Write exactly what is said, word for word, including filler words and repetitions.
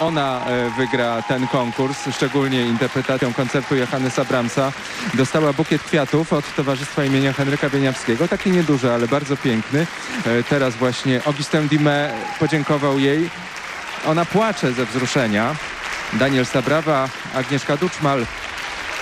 ona wygra ten konkurs, szczególnie interpretacją koncertu Johannesa Brahmsa. Dostała bukiet kwiatów od Towarzystwa imienia Henryka Wieniawskiego, taki nieduży, ale bardzo piękny. Teraz właśnie Augustin Dumay podziękował jej. Ona płacze ze wzruszenia. Daniel Sabrawa, Agnieszka Duczmal.